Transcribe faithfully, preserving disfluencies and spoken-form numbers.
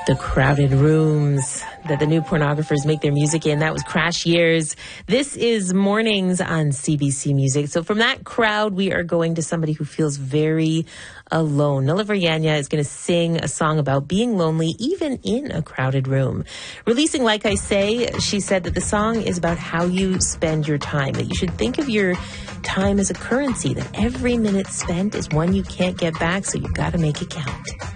The crowded rooms that the new pornographers make their music in. That was Crash Years. This is Mornings on C B C Music. So from that crowd, we are going to somebody who feels very alone. Nila Veryanya is going to sing a song about being lonely, even in a crowded room. Releasing Like I Say, she said that the song is about how you spend your time, that you should think of your time as a currency, that every minute spent is one you can't get back, so you've got to make it count.